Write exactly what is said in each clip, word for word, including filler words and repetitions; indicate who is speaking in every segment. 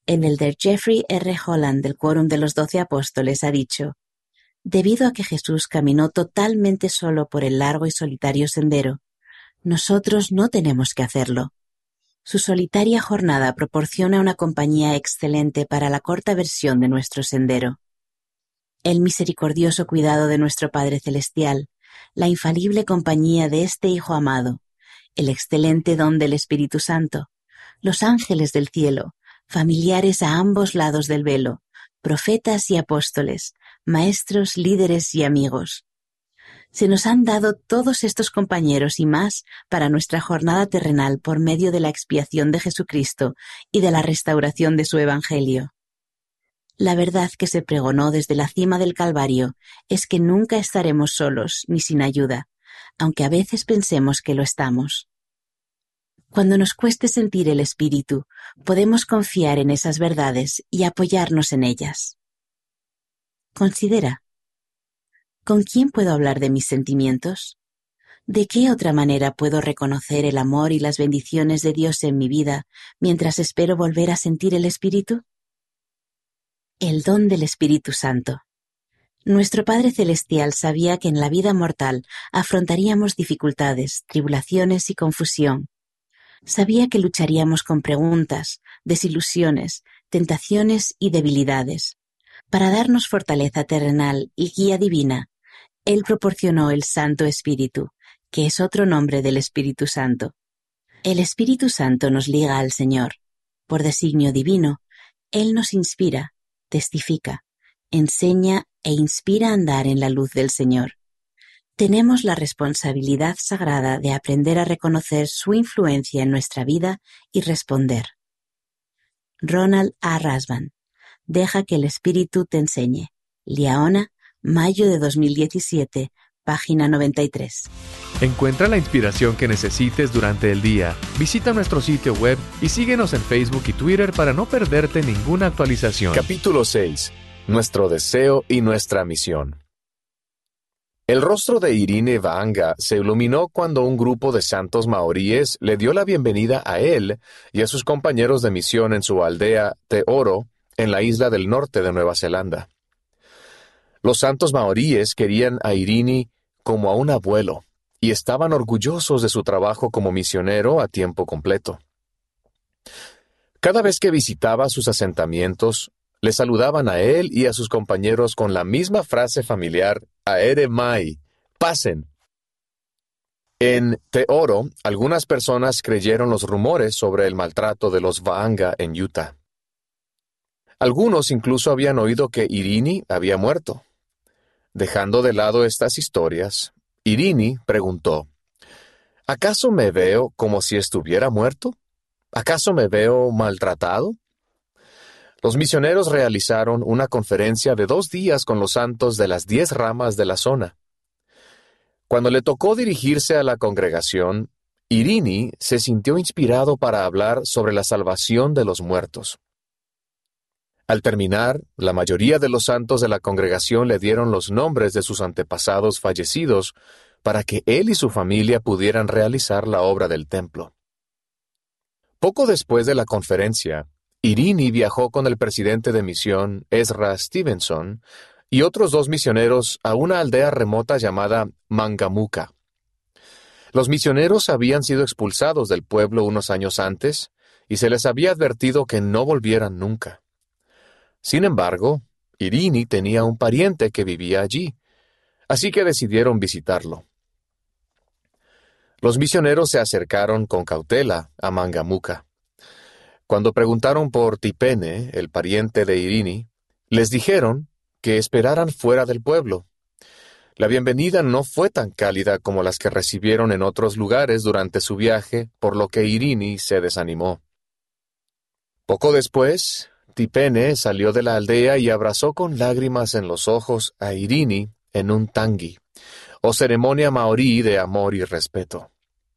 Speaker 1: El elder Jeffrey R. Holland del Quórum de los Doce Apóstoles ha dicho: debido a que Jesús caminó totalmente solo por el largo y solitario sendero, nosotros no tenemos que hacerlo. Su solitaria jornada proporciona una compañía excelente para la corta versión de nuestro sendero. El misericordioso cuidado de nuestro Padre Celestial, la infalible compañía de este Hijo amado, el excelente don del Espíritu Santo, los ángeles del cielo, familiares a ambos lados del velo, profetas y apóstoles, maestros, líderes y amigos. Se nos han dado todos estos compañeros y más para nuestra jornada terrenal por medio de la expiación de Jesucristo y de la restauración de su Evangelio. La verdad que se pregonó desde la cima del Calvario es que nunca estaremos solos ni sin ayuda, aunque a veces pensemos que lo estamos. Cuando nos cueste sentir el Espíritu, podemos confiar en esas verdades y apoyarnos en ellas. Considera: ¿con quién puedo hablar de mis sentimientos? ¿De qué otra manera puedo reconocer el amor y las bendiciones de Dios en mi vida mientras espero volver a sentir el Espíritu? El don del Espíritu Santo. Nuestro Padre Celestial sabía que en la vida mortal afrontaríamos dificultades, tribulaciones y confusión. Sabía que lucharíamos con preguntas, desilusiones, tentaciones y debilidades. Para darnos fortaleza terrenal y guía divina, Él proporcionó el Santo Espíritu, que es otro nombre del Espíritu Santo. El Espíritu Santo nos liga al Señor. Por designio divino, Él nos inspira, testifica, enseña e inspira a andar en la luz del Señor. Tenemos la responsabilidad sagrada de aprender a reconocer su influencia en nuestra vida y responder. Ronald A. Rasband. Deja que el Espíritu te enseñe. Liaona, mayo de dos mil diecisiete, página noventa y tres.
Speaker 2: Encuentra la inspiración que necesites durante el día. Visita nuestro sitio web y síguenos en Facebook y Twitter para no perderte ninguna actualización.
Speaker 3: Capítulo seis. Nuestro deseo y nuestra misión. El rostro de Irene Vanga se iluminó cuando un grupo de santos maoríes le dio la bienvenida a él y a sus compañeros de misión en su aldea Te Oro, en la isla del norte de Nueva Zelanda. Los santos maoríes querían a Irene como a un abuelo y estaban orgullosos de su trabajo como misionero a tiempo completo. Cada vez que visitaba sus asentamientos, le saludaban a él y a sus compañeros con la misma frase familiar: Aere mai, pasen. En Te Oro, algunas personas creyeron los rumores sobre el maltrato de los Vaanga en Utah. Algunos incluso habían oído que Irene había muerto. Dejando de lado estas historias, Irene preguntó: ¿acaso me veo como si estuviera muerto? ¿Acaso me veo maltratado? Los misioneros realizaron una conferencia de dos días con los santos de las diez ramas de la zona. Cuando le tocó dirigirse a la congregación, Irene se sintió inspirado para hablar sobre la salvación de los muertos. Al terminar, la mayoría de los santos de la congregación le dieron los nombres de sus antepasados fallecidos para que él y su familia pudieran realizar la obra del templo. Poco después de la conferencia, Irene viajó con el presidente de misión, Ezra Stevenson, y otros dos misioneros a una aldea remota llamada Mangamuka. Los misioneros habían sido expulsados del pueblo unos años antes y se les había advertido que no volvieran nunca. Sin embargo, Irene tenía un pariente que vivía allí, así que decidieron visitarlo. Los misioneros se acercaron con cautela a Mangamuka. Cuando preguntaron por Tipene, el pariente de Irene, les dijeron que esperaran fuera del pueblo. La bienvenida no fue tan cálida como las que recibieron en otros lugares durante su viaje, por lo que Irene se desanimó. Poco después, Tipene salió de la aldea y abrazó con lágrimas en los ojos a Irene en un tangi, o ceremonia maorí de amor y respeto.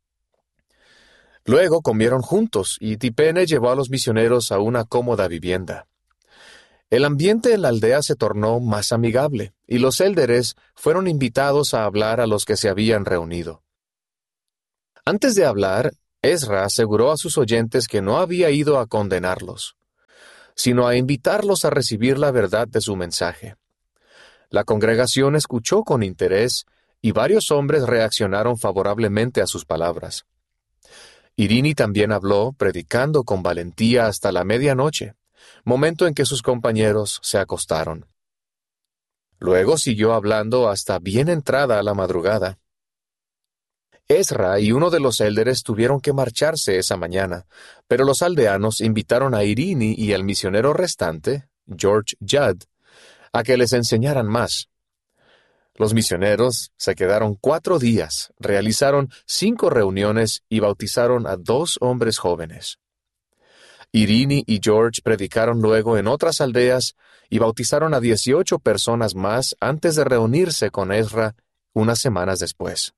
Speaker 3: Luego comieron juntos y Tipene llevó a los misioneros a una cómoda vivienda. El ambiente en la aldea se tornó más amigable y los élderes fueron invitados a hablar a los que se habían reunido. Antes de hablar, Ezra aseguró a sus oyentes que no había ido a condenarlos. sino a invitarlos a recibir la verdad de su mensaje. La congregación escuchó con interés y varios hombres reaccionaron favorablemente a sus palabras. Irini también habló, predicando con valentía hasta la medianoche, momento en que sus compañeros se acostaron. Luego siguió hablando hasta bien entrada la madrugada. Ezra y uno de los élderes tuvieron que marcharse esa mañana, pero los aldeanos invitaron a Irini y al misionero restante, George Judd, a que les enseñaran más. Los misioneros se quedaron cuatro días, realizaron cinco reuniones y bautizaron a dos hombres jóvenes. Irini y George predicaron luego en otras aldeas y bautizaron a dieciocho personas más antes de reunirse con Ezra unas semanas después.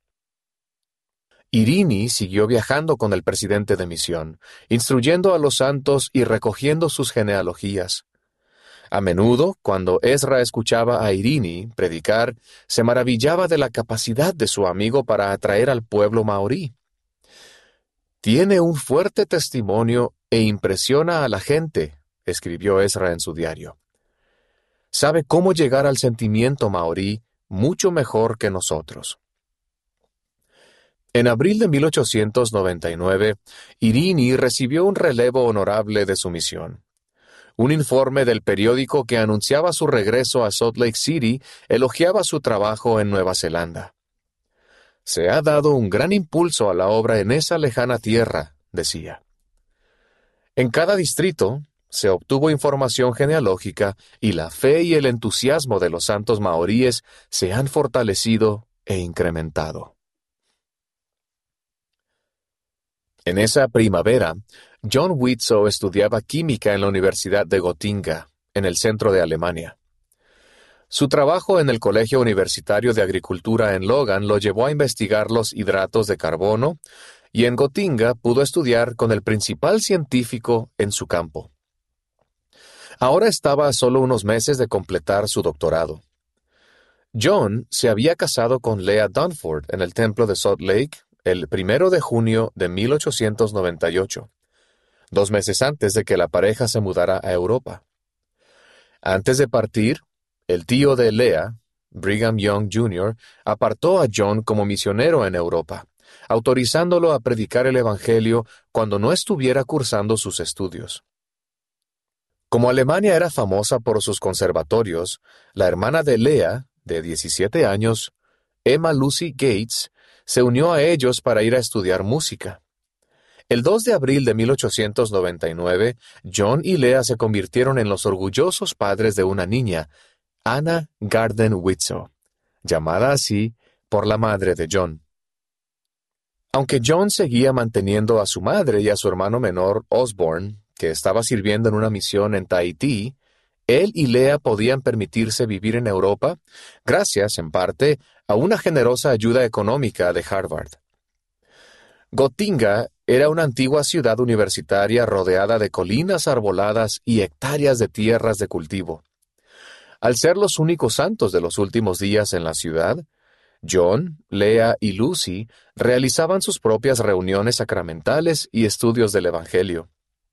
Speaker 3: Irini siguió viajando con el presidente de misión, instruyendo a los santos y recogiendo sus genealogías. A menudo, cuando Ezra escuchaba a Irini predicar, se maravillaba de la capacidad de su amigo para atraer al pueblo maorí. «Tiene un fuerte testimonio e impresiona a la gente», escribió Ezra en su diario. «Sabe cómo llegar al sentimiento maorí mucho mejor que nosotros». En abril de mil ochocientos noventa y nueve, Irini recibió un relevo honorable de su misión. Un informe del periódico que anunciaba su regreso a Salt Lake City elogiaba su trabajo en Nueva Zelanda. «Se ha dado un gran impulso a la obra en esa lejana tierra», decía. En cada distrito se obtuvo información genealógica y la fe y el entusiasmo de los santos maoríes se han fortalecido e incrementado. En esa primavera, John Widtsoe estudiaba química en la Universidad de Gotinga, en el centro de Alemania. Su trabajo en el Colegio Universitario de Agricultura en Logan lo llevó a investigar los hidratos de carbono, y en Gotinga pudo estudiar con el principal científico en su campo. Ahora estaba a solo unos meses de completar su doctorado. John se había casado con Leah Dunford en el templo de Salt Lake el primero de junio de mil ochocientos noventa y ocho, dos meses antes de que la pareja se mudara a Europa. Antes de partir, el tío de Leah, Brigham Young junior, apartó a John como misionero en Europa, autorizándolo a predicar el Evangelio cuando no estuviera cursando sus estudios. Como Alemania era famosa por sus conservatorios, la hermana de Leah, de diecisiete años, Emma Lucy Gates, se unió a ellos para ir a estudiar música. El dos de abril de mil ochocientos noventa y nueve, John y Leah se convirtieron en los orgullosos padres de una niña, Anna Garden Widtsoe, llamada así por la madre de John. Aunque John seguía manteniendo a su madre y a su hermano menor, Osborne, que estaba sirviendo en una misión en Tahití, él y Leah podían permitirse vivir en Europa, gracias, en parte, a una generosa ayuda económica de Harvard. Gotinga era una antigua ciudad universitaria rodeada de colinas arboladas y hectáreas de tierras de cultivo. Al ser los únicos santos de los últimos días en la ciudad, John, Leah y Lucy realizaban sus propias reuniones sacramentales y estudios del Evangelio.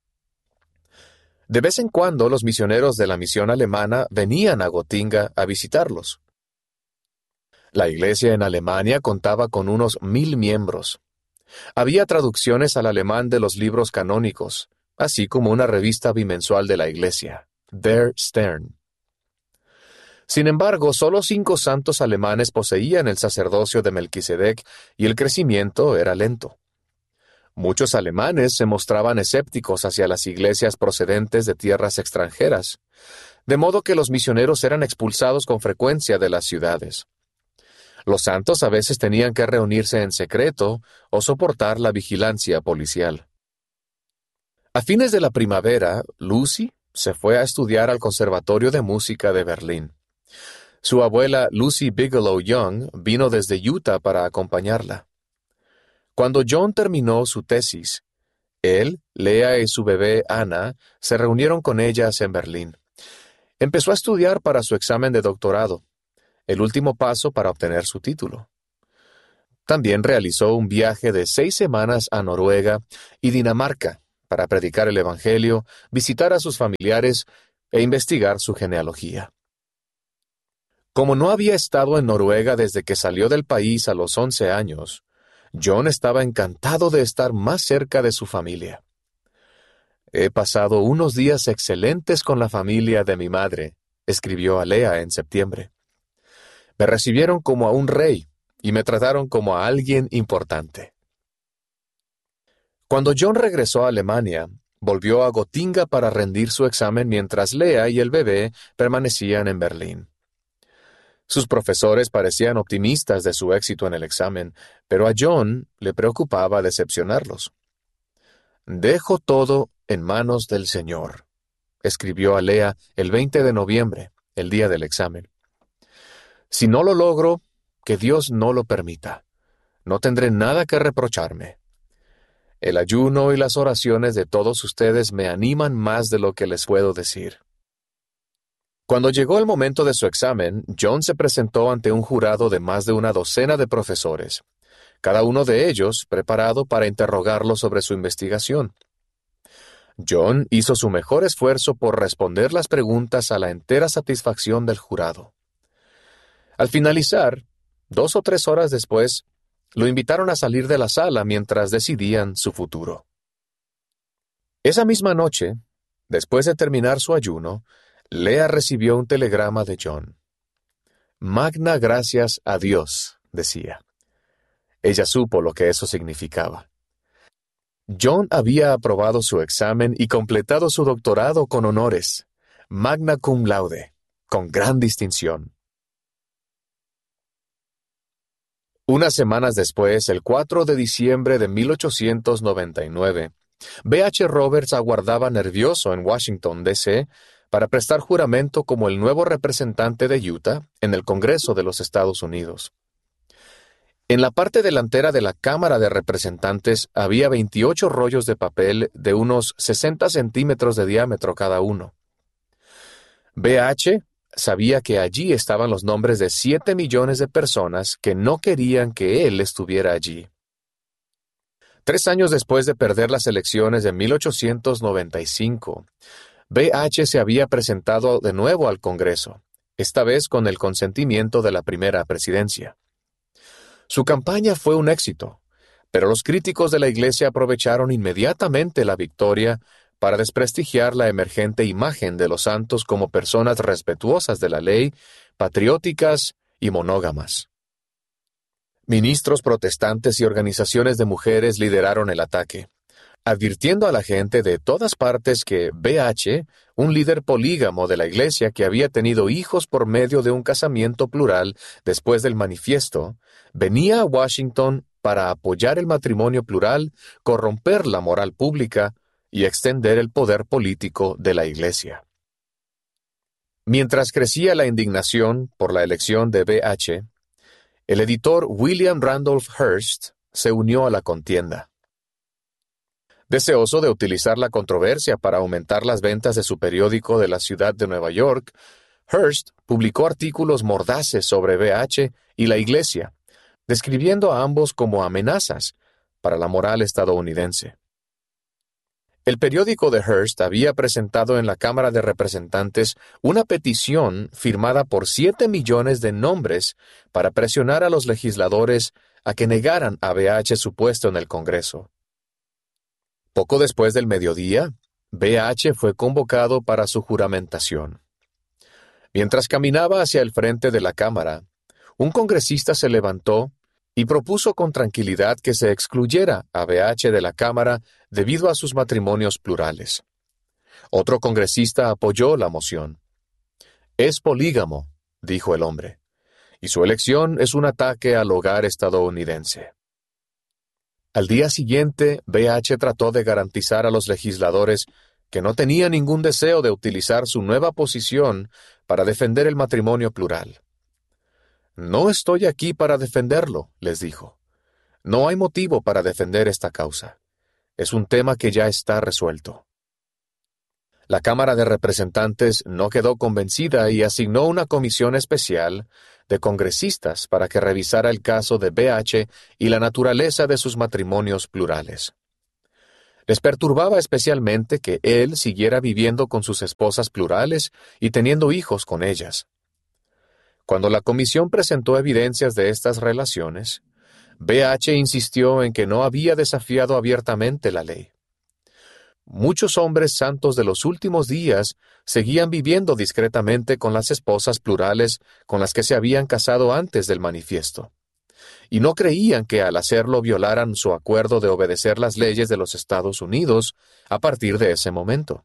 Speaker 3: De vez en cuando los misioneros de la misión alemana venían a Gotinga a visitarlos. La iglesia en Alemania contaba con unos mil miembros. Había traducciones al alemán de los libros canónicos, así como una revista bimensual de la iglesia, Der Stern. Sin embargo, solo cinco santos alemanes poseían el sacerdocio de Melquisedec y el crecimiento era lento. Muchos alemanes se mostraban escépticos hacia las iglesias procedentes de tierras extranjeras, de modo que los misioneros eran expulsados con frecuencia de las ciudades. Los santos a veces tenían que reunirse en secreto o soportar la vigilancia policial. A fines de la primavera, Lucy se fue a estudiar al Conservatorio de Música de Berlín. Su abuela Lucy Bigelow Young vino desde Utah para acompañarla. Cuando John terminó su tesis, él, Leah y su bebé Anna se reunieron con ellas en Berlín. Empezó a estudiar para su examen de doctorado, el último paso para obtener su título. También realizó un viaje de seis semanas a Noruega y Dinamarca para predicar el Evangelio, visitar a sus familiares e investigar su genealogía. Como no había estado en Noruega desde que salió del país a los once años, John estaba encantado de estar más cerca de su familia. «He pasado unos días excelentes con la familia de mi madre», escribió a Lea en septiembre. «Me recibieron como a un rey y me trataron como a alguien importante». Cuando John regresó a Alemania, volvió a Gotinga para rendir su examen mientras Lea y el bebé permanecían en Berlín. Sus profesores parecían optimistas de su éxito en el examen, pero a John le preocupaba decepcionarlos. «Dejo todo en manos del Señor», escribió a Lea el veinte de noviembre, el día del examen. «Si no lo logro, que Dios no lo permita. No tendré nada que reprocharme. El ayuno y las oraciones de todos ustedes me animan más de lo que les puedo decir». Cuando llegó el momento de su examen, John se presentó ante un jurado de más de una docena de profesores, cada uno de ellos preparado para interrogarlo sobre su investigación. John hizo su mejor esfuerzo por responder las preguntas a la entera satisfacción del jurado. Al finalizar, dos o tres horas después, lo invitaron a salir de la sala mientras decidían su futuro. Esa misma noche, después de terminar su ayuno, Lea recibió un telegrama de John. «Magna gracias a Dios», decía. Ella supo lo que eso significaba. John había aprobado su examen y completado su doctorado con honores, magna cum laude, con gran distinción. Unas semanas después, el cuatro de diciembre de mil ochocientos noventa y nueve, B H Roberts aguardaba nervioso en Washington, D C, para prestar juramento como el nuevo representante de Utah en el Congreso de los Estados Unidos. En la parte delantera de la Cámara de Representantes había veintiocho rollos de papel de unos sesenta centímetros de diámetro cada uno. B H sabía que allí estaban los nombres de siete millones de personas que no querían que él estuviera allí. Tres años después de perder las elecciones de mil ochocientos noventa y cinco, B H se había presentado de nuevo al Congreso, esta vez con el consentimiento de la primera presidencia. Su campaña fue un éxito, pero los críticos de la Iglesia aprovecharon inmediatamente la victoria para desprestigiar la emergente imagen de los santos como personas respetuosas de la ley, patrióticas y monógamas. Ministros protestantes y organizaciones de mujeres lideraron el ataque, advirtiendo a la gente de todas partes que B H, un líder polígamo de la Iglesia que había tenido hijos por medio de un casamiento plural después del manifiesto, venía a Washington para apoyar el matrimonio plural, corromper la moral pública y extender el poder político de la Iglesia. Mientras crecía la indignación por la elección de B H, el editor William Randolph Hearst se unió a la contienda. Deseoso de utilizar la controversia para aumentar las ventas de su periódico de la ciudad de Nueva York, Hearst publicó artículos mordaces sobre B H y la Iglesia, describiendo a ambos como amenazas para la moral estadounidense. El periódico de Hearst había presentado en la Cámara de Representantes una petición firmada por siete millones de nombres para presionar a los legisladores a que negaran a B H su puesto en el Congreso. Poco después del mediodía, B H fue convocado para su juramentación. Mientras caminaba hacia el frente de la Cámara, un congresista se levantó y propuso con tranquilidad que se excluyera a B H de la Cámara debido a sus matrimonios plurales. Otro congresista apoyó la moción. «Es polígamo», dijo el hombre, «y su elección es un ataque al hogar estadounidense». Al día siguiente, B H trató de garantizar a los legisladores que no tenía ningún deseo de utilizar su nueva posición para defender el matrimonio plural. «No estoy aquí para defenderlo», les dijo. «No hay motivo para defender esta causa. Es un tema que ya está resuelto». La Cámara de Representantes no quedó convencida y asignó una comisión especial de congresistas para que revisara el caso de B H y la naturaleza de sus matrimonios plurales. Les perturbaba especialmente que él siguiera viviendo con sus esposas plurales y teniendo hijos con ellas. Cuando la comisión presentó evidencias de estas relaciones, B H insistió en que no había desafiado abiertamente la ley. Muchos hombres santos de los últimos días seguían viviendo discretamente con las esposas plurales con las que se habían casado antes del manifiesto, y no creían que al hacerlo violaran su acuerdo de obedecer las leyes de los Estados Unidos a partir de ese momento.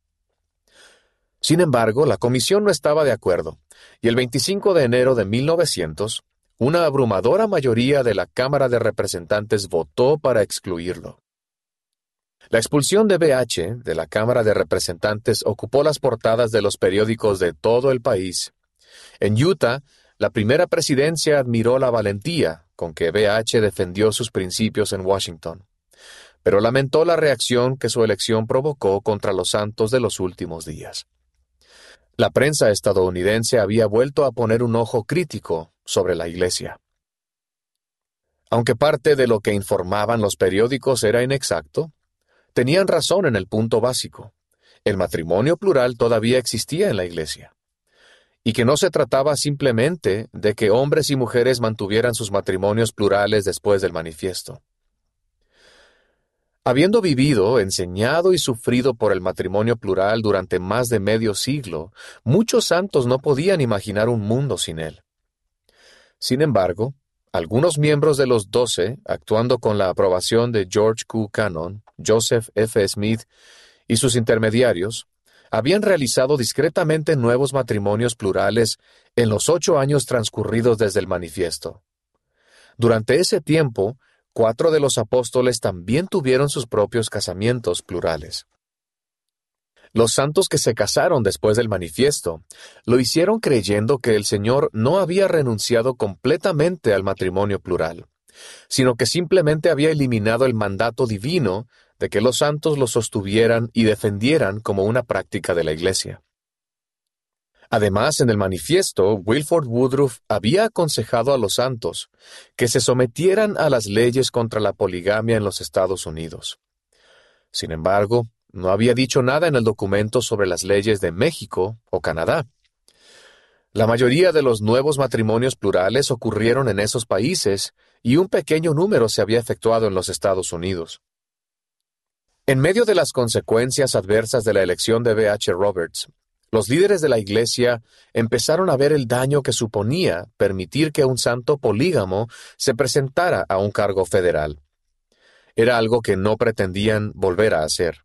Speaker 3: Sin embargo, la comisión no estaba de acuerdo, y el veinticinco de enero de mil novecientos, una abrumadora mayoría de la Cámara de Representantes votó para excluirlo. La expulsión de B H de la Cámara de Representantes ocupó las portadas de los periódicos de todo el país. En Utah, la primera presidencia admiró la valentía con que B H defendió sus principios en Washington, pero lamentó la reacción que su elección provocó contra los santos de los últimos días. La prensa estadounidense había vuelto a poner un ojo crítico sobre la Iglesia. Aunque parte de lo que informaban los periódicos era inexacto, tenían razón en el punto básico. El matrimonio plural todavía existía en la Iglesia, y que no se trataba simplemente de que hombres y mujeres mantuvieran sus matrimonios plurales después del manifiesto. Habiendo vivido, enseñado y sufrido por el matrimonio plural durante más de medio siglo, muchos santos no podían imaginar un mundo sin él. Sin embargo, algunos miembros de los Doce, actuando con la aprobación de George Q. Cannon, Joseph F. Smith y sus intermediarios, habían realizado discretamente nuevos matrimonios plurales en los ocho años transcurridos desde el manifiesto. Durante ese tiempo, cuatro de los apóstoles también tuvieron sus propios casamientos plurales. Los santos que se casaron después del manifiesto lo hicieron creyendo que el Señor no había renunciado completamente al matrimonio plural, sino que simplemente había eliminado el mandato divino de que los santos lo sostuvieran y defendieran como una práctica de la Iglesia. Además, en el manifiesto, Wilford Woodruff había aconsejado a los santos que se sometieran a las leyes contra la poligamia en los Estados Unidos. Sin embargo, no había dicho nada en el documento sobre las leyes de México o Canadá. La mayoría de los nuevos matrimonios plurales ocurrieron en esos países y un pequeño número se había efectuado en los Estados Unidos. En medio de las consecuencias adversas de la elección de B H Roberts, los líderes de la Iglesia empezaron a ver el daño que suponía permitir que un santo polígamo se presentara a un cargo federal. Era algo que no pretendían volver a hacer.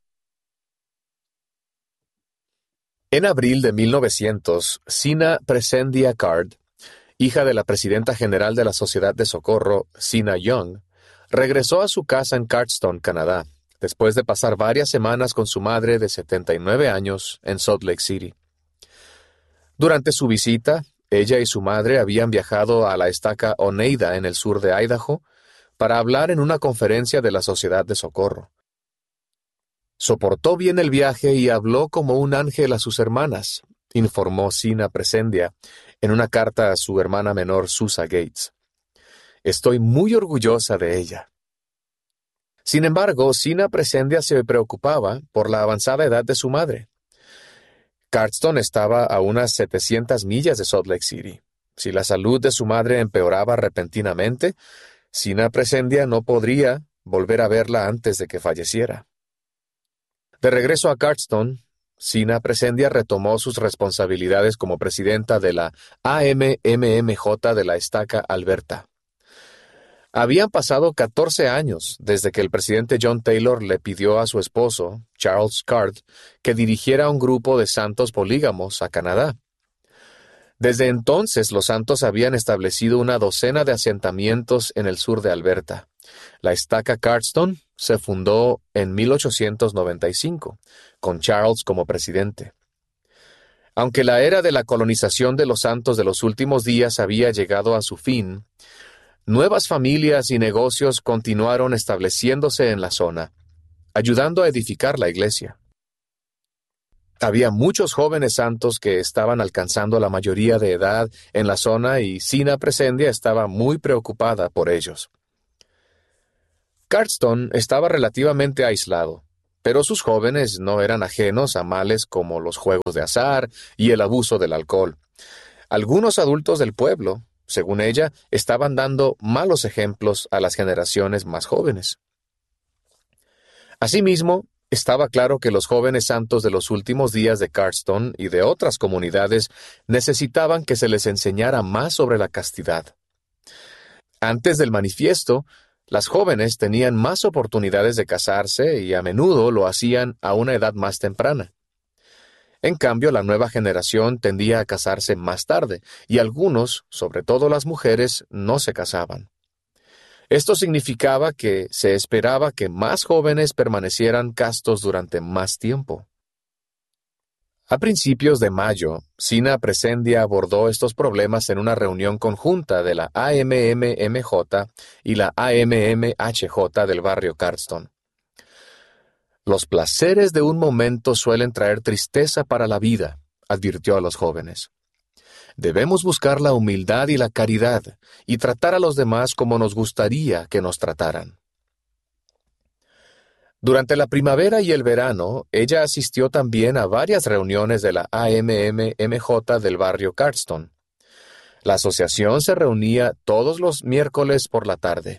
Speaker 3: En abril de mil novecientos, Sina Presendia Card, hija de la presidenta general de la Sociedad de Socorro, Sina Young, regresó a su casa en Cardston, Canadá, después de pasar varias semanas con su madre de setenta y nueve años en Salt Lake City. Durante su visita, ella y su madre habían viajado a la estaca Oneida en el sur de Idaho para hablar en una conferencia de la Sociedad de Socorro. Soportó bien el viaje y habló como un ángel a sus hermanas, informó Sina Presendia en una carta a su hermana menor Susa Gates. Estoy muy orgullosa de ella. Sin embargo, Sina Presendia se preocupaba por la avanzada edad de su madre. Cardston estaba a unas setecientas millas de Salt Lake City. Si la salud de su madre empeoraba repentinamente, Sina Presendia no podría volver a verla antes de que falleciera. De regreso a Cardston, Sina Presendia retomó sus responsabilidades como presidenta de la A M M M J de la estaca Alberta. Habían pasado catorce años desde que el presidente John Taylor le pidió a su esposo, Charles Card, que dirigiera un grupo de santos polígamos a Canadá. Desde entonces, los santos habían establecido una docena de asentamientos en el sur de Alberta. La estaca Cardston se fundó en mil ochocientos noventa y cinco, con Charles como presidente. Aunque la era de la colonización de los santos de los últimos días había llegado a su fin, nuevas familias y negocios continuaron estableciéndose en la zona, ayudando a edificar la iglesia. Había muchos jóvenes santos que estaban alcanzando la mayoría de edad en la zona y Sina Presendia estaba muy preocupada por ellos. Cardston estaba relativamente aislado, pero sus jóvenes no eran ajenos a males como los juegos de azar y el abuso del alcohol. Algunos adultos del pueblo, según ella, estaban dando malos ejemplos a las generaciones más jóvenes. Asimismo, estaba claro que los jóvenes santos de los últimos días de Cardston y de otras comunidades necesitaban que se les enseñara más sobre la castidad. Antes del manifiesto, las jóvenes tenían más oportunidades de casarse y a menudo lo hacían a una edad más temprana. En cambio, la nueva generación tendía a casarse más tarde, y algunos, sobre todo las mujeres, no se casaban. Esto significaba que se esperaba que más jóvenes permanecieran castos durante más tiempo. A principios de mayo, Sina Presendia abordó estos problemas en una reunión conjunta de la A M M M J y la A M M H J del barrio Cardston. Los placeres de un momento suelen traer tristeza para la vida, advirtió a los jóvenes. Debemos buscar la humildad y la caridad y tratar a los demás como nos gustaría que nos trataran. Durante la primavera y el verano, ella asistió también a varias reuniones de la A M M M J del barrio Cardston. La asociación se reunía todos los miércoles por la tarde.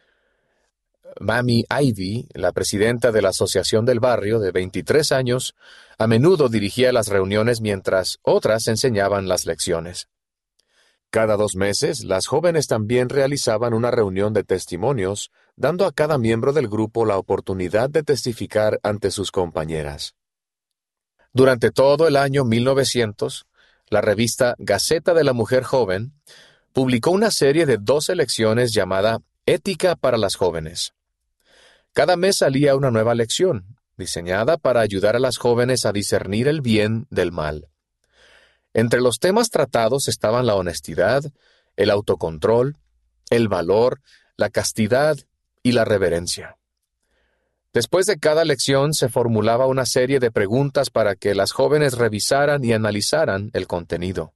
Speaker 3: Mammy Ivy, la presidenta de la asociación del barrio de veintitrés años, a menudo dirigía las reuniones mientras otras enseñaban las lecciones. Cada dos meses, las jóvenes también realizaban una reunión de testimonios, dando a cada miembro del grupo la oportunidad de testificar ante sus compañeras. Durante todo el año mil novecientos, la revista Gaceta de la Mujer Joven publicó una serie de doce lecciones llamada Ética para las Jóvenes. Cada mes salía una nueva lección, diseñada para ayudar a las jóvenes a discernir el bien del mal. Entre los temas tratados estaban la honestidad, el autocontrol, el valor, la castidad y la reverencia. Después de cada lección se formulaba una serie de preguntas para que las jóvenes revisaran y analizaran el contenido.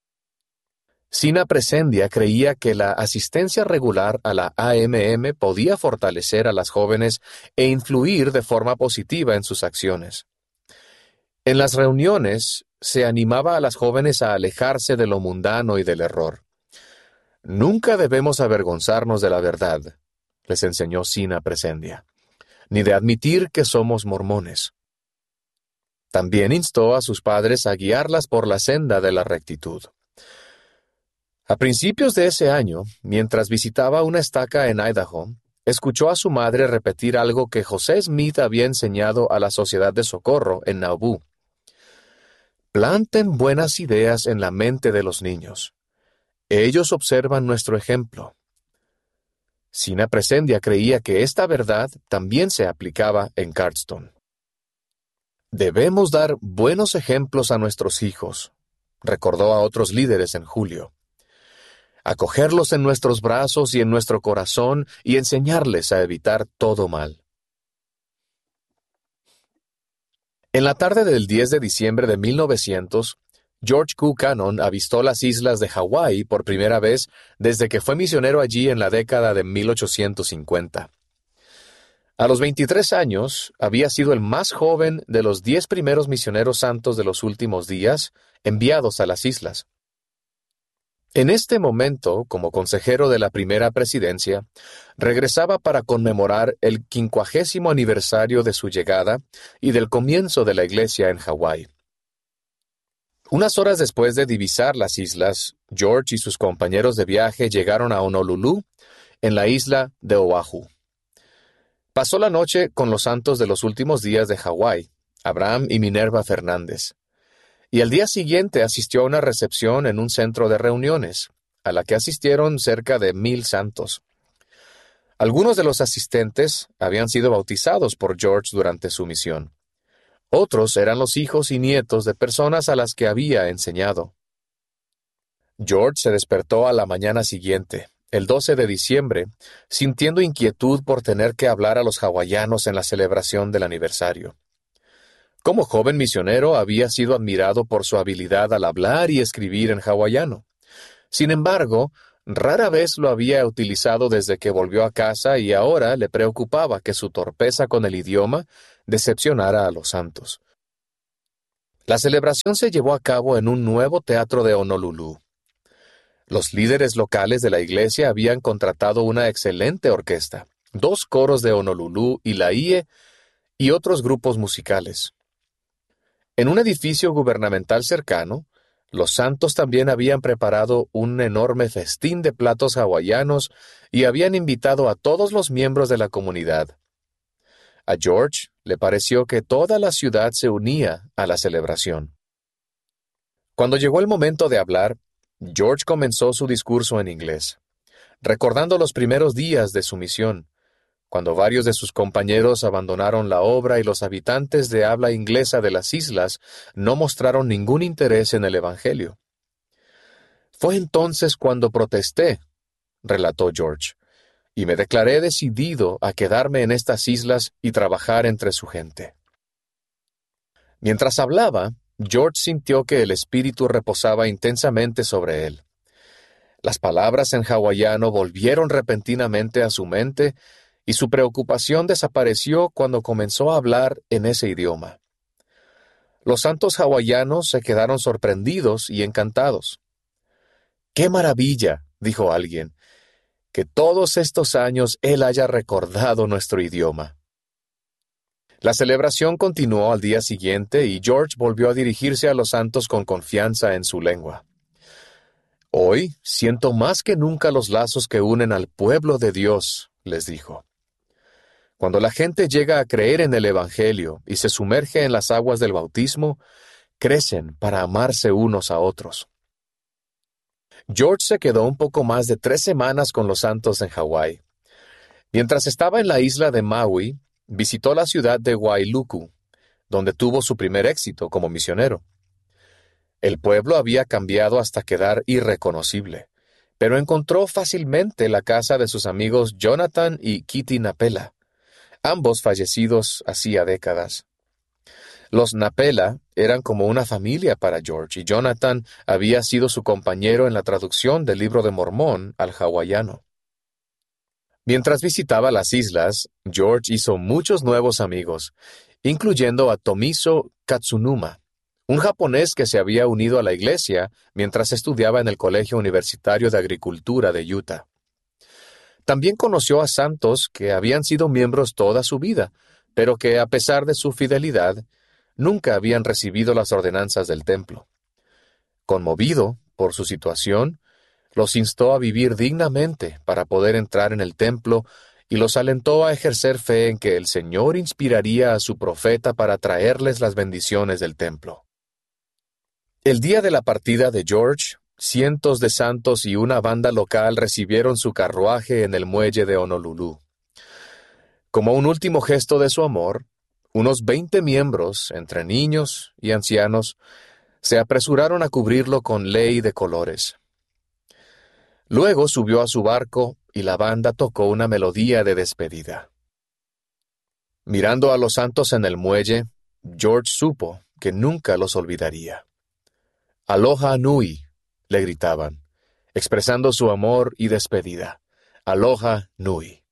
Speaker 3: Sina Presendia creía que la asistencia regular a la A M M podía fortalecer a las jóvenes e influir de forma positiva en sus acciones. En las reuniones se animaba a las jóvenes a alejarse de lo mundano y del error. Nunca debemos avergonzarnos de la verdad, les enseñó Sina Presendia, ni de admitir que somos mormones. También instó a sus padres a guiarlas por la senda de la rectitud. A principios de ese año, mientras visitaba una estaca en Idaho, escuchó a su madre repetir algo que José Smith había enseñado a la Sociedad de Socorro en Nauvoo. Planten buenas ideas en la mente de los niños. Ellos observan nuestro ejemplo. Sina Presendia creía que esta verdad también se aplicaba en Cardston. Debemos dar buenos ejemplos a nuestros hijos, recordó a otros líderes en julio. Acogerlos en nuestros brazos y en nuestro corazón y enseñarles a evitar todo mal. En la tarde del diez de diciembre de mil novecientos, George Q. Cannon avistó las islas de Hawái por primera vez desde que fue misionero allí en la década de mil ochocientos cincuenta. A los veintitrés años, había sido el más joven de los diez primeros misioneros santos de los últimos días enviados a las islas. En este momento, como consejero de la primera presidencia, regresaba para conmemorar el quincuagésimo aniversario de su llegada y del comienzo de la iglesia en Hawái. Unas horas después de divisar las islas, George y sus compañeros de viaje llegaron a Honolulu, en la isla de Oahu. Pasó la noche con los santos de los últimos días de Hawái, Abraham y Minerva Fernández. Y al día siguiente asistió a una recepción en un centro de reuniones, a la que asistieron cerca de mil santos. Algunos de los asistentes habían sido bautizados por George durante su misión. Otros eran los hijos y nietos de personas a las que había enseñado. George se despertó a la mañana siguiente, el doce de diciembre, sintiendo inquietud por tener que hablar a los hawaianos en la celebración del aniversario. Como joven misionero había sido admirado por su habilidad al hablar y escribir en hawaiano. Sin embargo, Rara vez lo había utilizado desde que volvió a casa y ahora le preocupaba que su torpeza con el idioma decepcionara a los santos. La celebración se llevó a cabo en un nuevo teatro de Honolulu. Los líderes locales de la iglesia habían contratado una excelente orquesta, dos coros de Honolulu y la I E y otros grupos musicales. En un edificio gubernamental cercano, los santos también habían preparado un enorme festín de platos hawaianos y habían invitado a todos los miembros de la comunidad. A George le pareció que toda la ciudad se unía a la celebración. Cuando llegó el momento de hablar, George comenzó su discurso en inglés, recordando los primeros días de su misión, cuando varios de sus compañeros abandonaron la obra y los habitantes de habla inglesa de las islas no mostraron ningún interés en el Evangelio. Fue entonces cuando protesté, relató George, y me declaré decidido a quedarme en estas islas y trabajar entre su gente. Mientras hablaba, George sintió que el espíritu reposaba intensamente sobre él. Las palabras en hawaiano volvieron repentinamente a su mente y su preocupación desapareció cuando comenzó a hablar en ese idioma. Los santos hawaianos se quedaron sorprendidos y encantados. ¡Qué maravilla!, dijo alguien, que todos estos años él haya recordado nuestro idioma. La celebración continuó al día siguiente y George volvió a dirigirse a los santos con confianza en su lengua. Hoy siento más que nunca los lazos que unen al pueblo de Dios, les dijo. Cuando la gente llega a creer en el Evangelio y se sumerge en las aguas del bautismo, crecen para amarse unos a otros. George se quedó un poco más de tres semanas con los santos en Hawái. Mientras estaba en la isla de Maui, visitó la ciudad de Wailuku, donde tuvo su primer éxito como misionero. El pueblo había cambiado hasta quedar irreconocible, pero encontró fácilmente la casa de sus amigos Jonathan y Kitty Napela, ambos fallecidos hacía décadas. Los Napela eran como una familia para George y Jonathan había sido su compañero en la traducción del Libro de Mormón al hawaiano. Mientras visitaba las islas, George hizo muchos nuevos amigos, incluyendo a Tomiso Katsunuma, un japonés que se había unido a la iglesia mientras estudiaba en el Colegio Universitario de Agricultura de Utah. También conoció a santos que habían sido miembros toda su vida, pero que, a pesar de su fidelidad, nunca habían recibido las ordenanzas del templo. Conmovido por su situación, los instó a vivir dignamente para poder entrar en el templo y los alentó a ejercer fe en que el Señor inspiraría a su profeta para traerles las bendiciones del templo. El día de la partida de George, cientos de santos y una banda local recibieron su carruaje en el muelle de Honolulu. Como un último gesto de su amor, unos veinte miembros, entre niños y ancianos, se apresuraron a cubrirlo con lei de colores. Luego subió a su barco y la banda tocó una melodía de despedida. Mirando a los santos en el muelle, George supo que nunca los olvidaría. «Aloha Nui», le gritaban, expresando su amor y despedida. «Aloha Nui».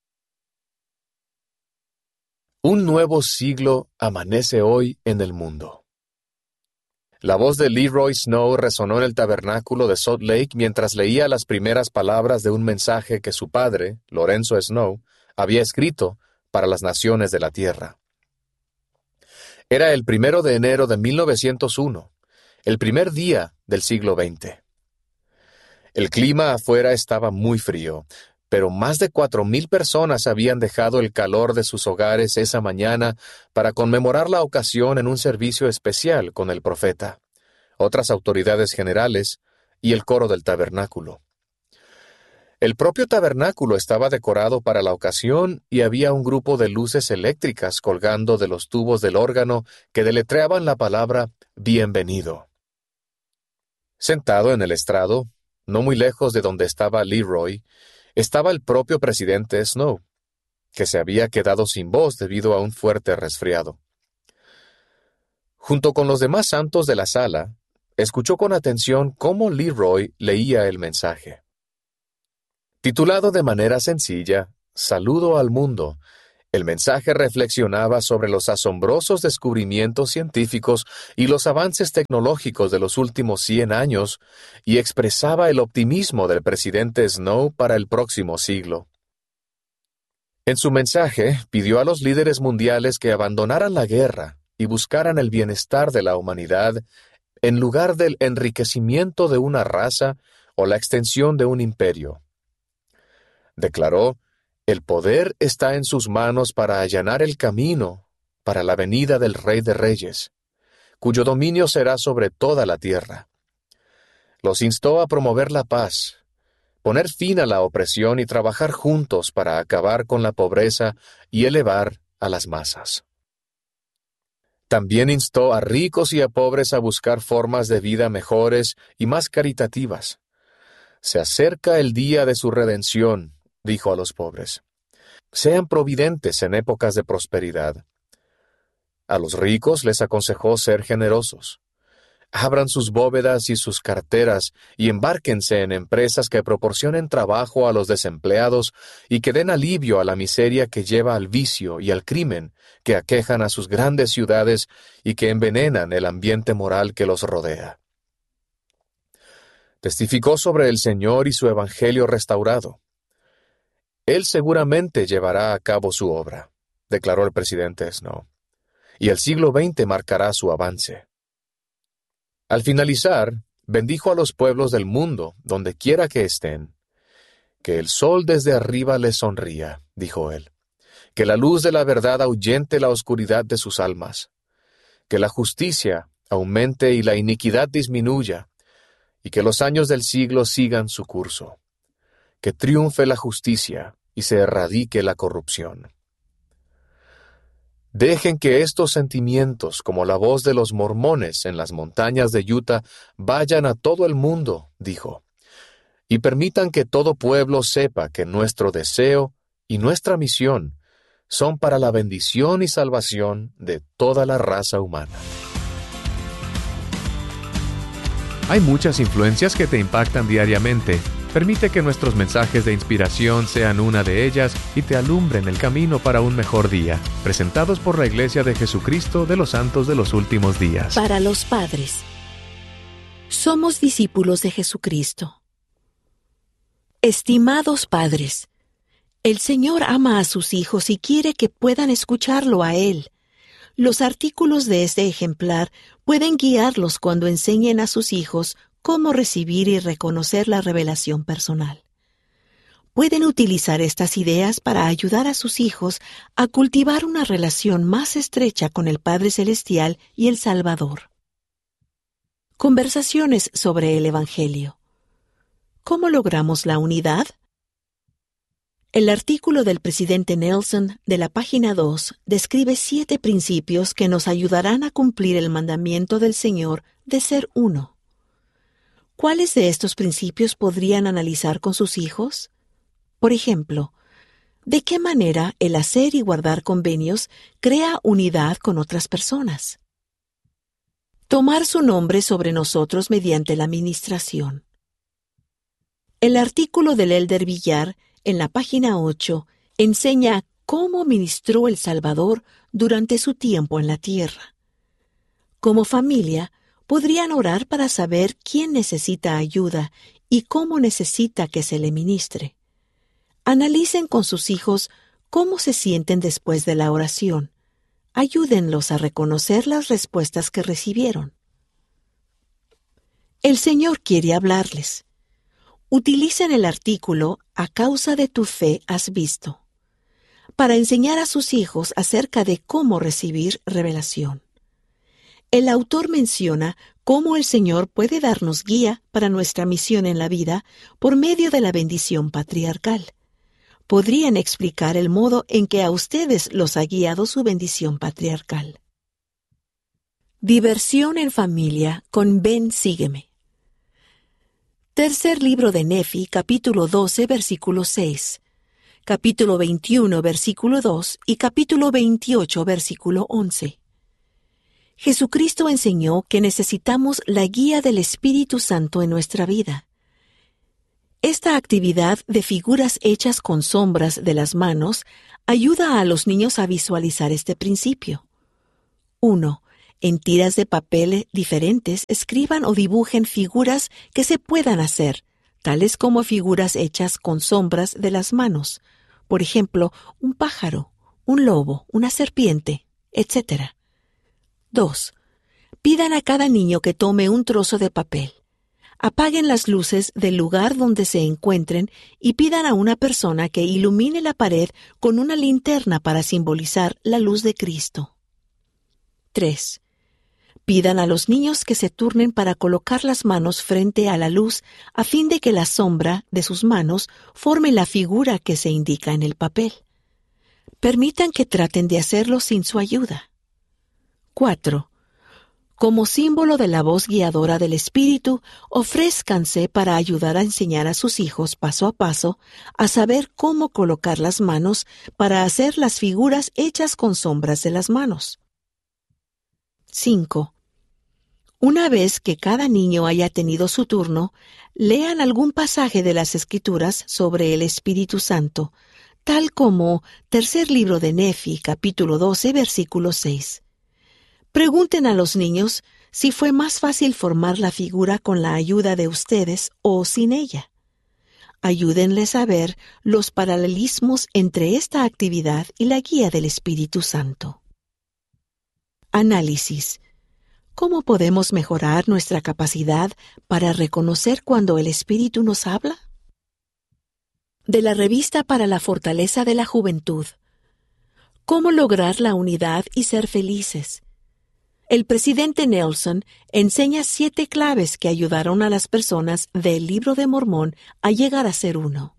Speaker 3: Un nuevo siglo amanece hoy en el mundo. La voz de Leroy Snow resonó en el tabernáculo de Salt Lake mientras leía las primeras palabras de un mensaje que su padre, Lorenzo Snow, había escrito para las naciones de la tierra. Era el primero de enero de mil novecientos uno, el primer día del siglo veinte. El clima afuera estaba muy frío, pero más de cuatro mil personas habían dejado el calor de sus hogares esa mañana para conmemorar la ocasión en un servicio especial con el profeta, otras autoridades generales y el coro del tabernáculo. El propio tabernáculo estaba decorado para la ocasión y había un grupo de luces eléctricas colgando de los tubos del órgano que deletreaban la palabra «Bienvenido». Sentado en el estrado, no muy lejos de donde estaba Leroy, estaba el propio presidente Snow, que se había quedado sin voz debido a un fuerte resfriado. Junto con los demás santos de la sala, escuchó con atención cómo Leroy leía el mensaje. Titulado de manera sencilla, Saludo al mundo, el mensaje reflexionaba sobre los asombrosos descubrimientos científicos y los avances tecnológicos de los últimos cien años y expresaba el optimismo del presidente Snow para el próximo siglo. En su mensaje, pidió a los líderes mundiales que abandonaran la guerra y buscaran el bienestar de la humanidad en lugar del enriquecimiento de una raza o la extensión de un imperio. Declaró: el poder está en sus manos para allanar el camino para la venida del Rey de Reyes, cuyo dominio será sobre toda la tierra. Los instó a promover la paz, poner fin a la opresión y trabajar juntos para acabar con la pobreza y elevar a las masas. También instó a ricos y a pobres a buscar formas de vida mejores y más caritativas. Se acerca el día de su redención, dijo a los pobres. Sean providentes en épocas de prosperidad. A los ricos les aconsejó ser generosos. Abran sus bóvedas y sus carteras y embárquense en empresas que proporcionen trabajo a los desempleados y que den alivio a la miseria que lleva al vicio y al crimen que aquejan a sus grandes ciudades y que envenenan el ambiente moral que los rodea. Testificó sobre el Señor y su evangelio restaurado. Él seguramente llevará a cabo su obra, declaró el presidente Snow, y el siglo veinte marcará su avance. Al finalizar, bendijo a los pueblos del mundo, donde quiera que estén. Que el sol desde arriba les sonría, dijo él. Que la luz de la verdad ahuyente la oscuridad de sus almas. Que la justicia aumente y la iniquidad disminuya, y que los años del siglo sigan su curso. Que triunfe la justicia y se erradique la corrupción. Dejen que estos sentimientos, como la voz de los mormones en las montañas de Utah, vayan a todo el mundo, dijo, y permitan que todo pueblo sepa que nuestro deseo y nuestra misión son para la bendición y salvación de toda la raza humana.
Speaker 2: Hay muchas influencias que te impactan diariamente. Permite que nuestros mensajes de inspiración sean una de ellas y te alumbren el camino para un mejor día. Presentados por la Iglesia de Jesucristo de los Santos de los Últimos Días.
Speaker 4: Para los padres. Somos discípulos de Jesucristo. Estimados padres, el Señor ama a sus hijos y quiere que puedan escucharlo a Él. Los artículos de este ejemplar pueden guiarlos cuando enseñen a sus hijos cómo recibir y reconocer la revelación personal. Pueden utilizar estas ideas para ayudar a sus hijos a cultivar una relación más estrecha con el Padre Celestial y el Salvador. Conversaciones sobre el Evangelio. ¿Cómo logramos la unidad? El artículo del presidente Nelson de la página dos describe siete principios que nos ayudarán a cumplir el mandamiento del Señor de ser uno. ¿Cuáles de estos principios podrían analizar con sus hijos? Por ejemplo, ¿de qué manera el hacer y guardar convenios crea unidad con otras personas? Tomar su nombre sobre nosotros mediante la ministración. El artículo del Elder Villar, en la página ocho, enseña cómo ministró el Salvador durante su tiempo en la tierra. Como familia, podrían orar para saber quién necesita ayuda y cómo necesita que se le ministre. Analicen con sus hijos cómo se sienten después de la oración. Ayúdenlos a reconocer las respuestas que recibieron. El Señor quiere hablarles. Utilicen el artículo "A causa de tu fe has visto" para enseñar a sus hijos acerca de cómo recibir revelación. El autor menciona cómo el Señor puede darnos guía para nuestra misión en la vida por medio de la bendición patriarcal. Podrían explicar el modo en que a ustedes los ha guiado su bendición patriarcal. Diversión en familia con Ven, sígueme. Tercer libro de Nefi, capítulo doce, versículo seis. Capítulo veintiuno, versículo dos y capítulo veintiocho, versículo once. Jesucristo enseñó que necesitamos la guía del Espíritu Santo en nuestra vida. Esta actividad de figuras hechas con sombras de las manos ayuda a los niños a visualizar este principio. uno. En tiras de papel diferentes escriban o dibujen figuras que se puedan hacer, tales como figuras hechas con sombras de las manos. Por ejemplo, un pájaro, un lobo, una serpiente, etcétera. dos. Pidan a cada niño que tome un trozo de papel. Apaguen las luces del lugar donde se encuentren y pidan a una persona que ilumine la pared con una linterna para simbolizar la luz de Cristo. tres. Pidan a los niños que se turnen para colocar las manos frente a la luz a fin de que la sombra de sus manos forme la figura que se indica en el papel. Permitan que traten de hacerlo sin su ayuda. cuatro. Como símbolo de la voz guiadora del Espíritu, ofrézcanse para ayudar a enseñar a sus hijos paso a paso a saber cómo colocar las manos para hacer las figuras hechas con sombras de las manos. cinco. Una vez que cada niño haya tenido su turno, lean algún pasaje de las Escrituras sobre el Espíritu Santo, tal como Tercer Libro de Nefi, capítulo doce, versículo seis. Pregunten a los niños si fue más fácil formar la figura con la ayuda de ustedes o sin ella. Ayúdenles a ver los paralelismos entre esta actividad y la guía del Espíritu Santo. Análisis. ¿Cómo podemos mejorar nuestra capacidad para reconocer cuando el Espíritu nos habla? De la Revista para la Fortaleza de la Juventud. ¿Cómo lograr la unidad y ser felices? El presidente Nelson enseña siete claves que ayudaron a las personas del Libro de Mormón a llegar a ser uno.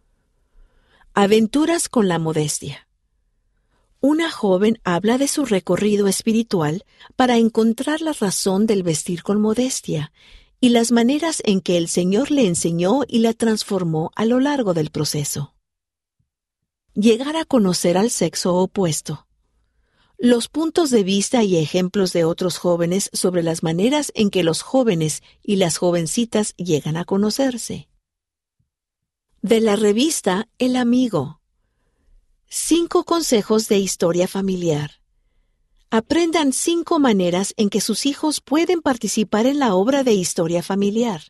Speaker 4: Aventuras con la modestia. Una joven habla de su recorrido espiritual para encontrar la razón del vestir con modestia y las maneras en que el Señor le enseñó y la transformó a lo largo del proceso. Llegar a conocer al sexo opuesto. Los puntos de vista y ejemplos de otros jóvenes sobre las maneras en que los jóvenes y las jovencitas llegan a conocerse. De la revista El Amigo. Cinco consejos de historia familiar. Aprendan cinco maneras en que sus hijos pueden participar en la obra de historia familiar.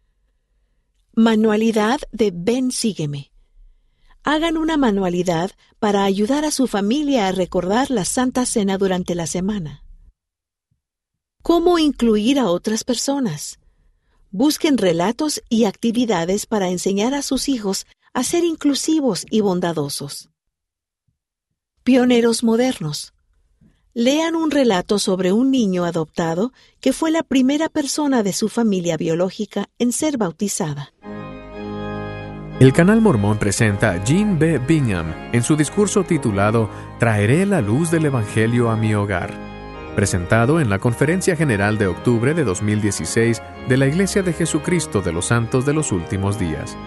Speaker 4: Manualidad de Ven Sígueme. Hagan una manualidad para ayudar a su familia a recordar la Santa Cena durante la semana. ¿Cómo incluir a otras personas? Busquen relatos y actividades para enseñar a sus hijos a ser inclusivos y bondadosos. Pioneros modernos. Lean un relato sobre un niño adoptado que fue la primera persona de su familia biológica en ser bautizada.
Speaker 2: El Canal Mormón presenta a Gene B. Bingham en su discurso titulado Traeré la luz del Evangelio a mi hogar, presentado en la Conferencia General de octubre de dos mil dieciséis de la Iglesia de Jesucristo de los Santos de los Últimos Días.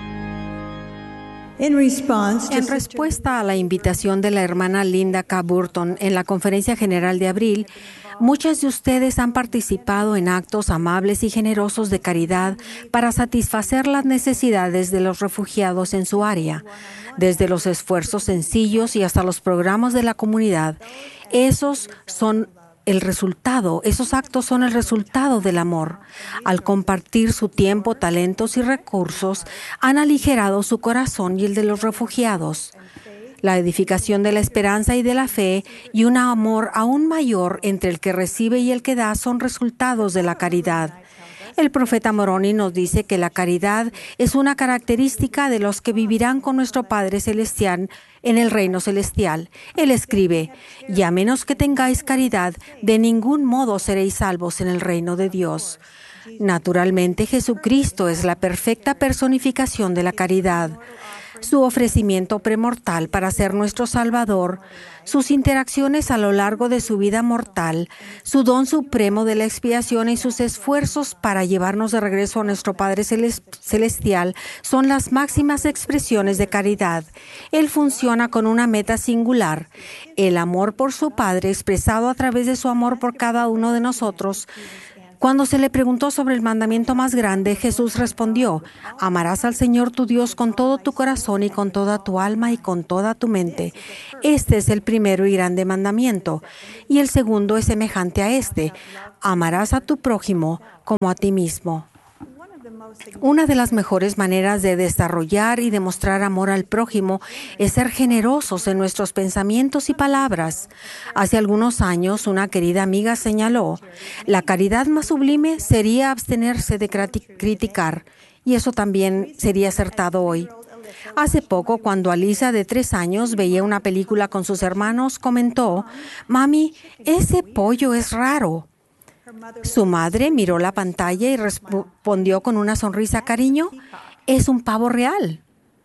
Speaker 5: En respuesta a la invitación de la hermana Linda K. Burton en la Conferencia General de abril, muchas de ustedes han participado en actos amables y generosos de caridad para satisfacer las necesidades de los refugiados en su área, desde los esfuerzos sencillos y hasta los programas de la comunidad. Esos son el resultado, esos actos son el resultado del amor. Al compartir su tiempo, talentos y recursos, han aligerado su corazón y el de los refugiados. La edificación de la esperanza y de la fe y un amor aún mayor entre el que recibe y el que da son resultados de la caridad. El profeta Moroni nos dice que la caridad es una característica de los que vivirán con nuestro Padre Celestial en el reino celestial. Él escribe, y a menos que tengáis caridad, de ningún modo seréis salvos en el reino de Dios. Naturalmente, Jesucristo es la perfecta personificación de la caridad. Su ofrecimiento premortal para ser nuestro Salvador, sus interacciones a lo largo de su vida mortal, su don supremo de la expiación y sus esfuerzos para llevarnos de regreso a nuestro Padre Celestial son las máximas expresiones de caridad. Él funciona con una meta singular, el amor por su Padre expresado a través de su amor por cada uno de nosotros. Cuando se le preguntó sobre el mandamiento más grande, Jesús respondió: amarás al Señor tu Dios con todo tu corazón y con toda tu alma y con toda tu mente. Este es el primero y grande mandamiento. Y el segundo es semejante a este: amarás a tu prójimo como a ti mismo. Una de las mejores maneras de desarrollar y demostrar amor al prójimo es ser generosos en nuestros pensamientos y palabras. Hace algunos años, una querida amiga señaló: la caridad más sublime sería abstenerse de criticar, y eso también sería acertado hoy. Hace poco, cuando Alisa, de tres años, veía una película con sus hermanos, comentó: «Mami, ese pollo es raro». Su madre miró la pantalla y respondió con una sonrisa: «Cariño, es un pavo real».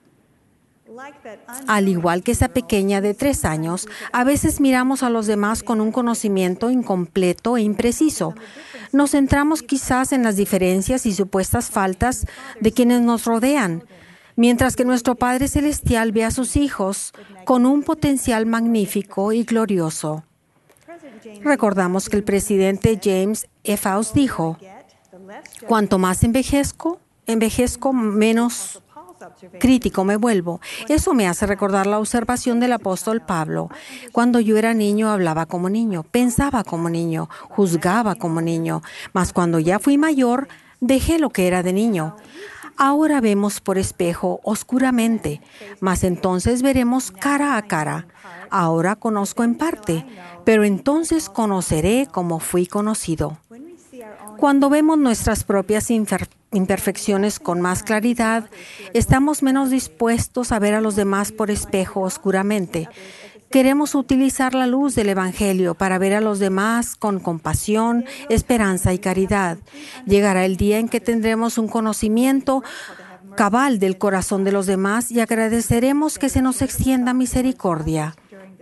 Speaker 5: Al igual que esa pequeña de tres años, a veces miramos a los demás con un conocimiento incompleto e impreciso. Nos centramos quizás en las diferencias y supuestas faltas de quienes nos rodean, mientras que nuestro Padre Celestial ve a sus hijos con un potencial magnífico y glorioso. Recordamos que el presidente James E. Faust dijo: «Cuanto más envejezco, envejezco, menos crítico me vuelvo». Eso me hace recordar la observación del apóstol Pablo. Cuando yo era niño, hablaba como niño, pensaba como niño, juzgaba como niño. Mas cuando ya fui mayor, dejé lo que era de niño. Ahora vemos por espejo oscuramente, mas entonces veremos cara a cara. Ahora conozco en parte, pero entonces conoceré como fui conocido. Cuando vemos nuestras propias imperfecciones con más claridad, estamos menos dispuestos a ver a los demás por espejo oscuramente. Queremos utilizar la luz del Evangelio para ver a los demás con compasión, esperanza y caridad. Llegará el día en que tendremos un conocimiento cabal del corazón de los demás y agradeceremos que se nos extienda misericordia.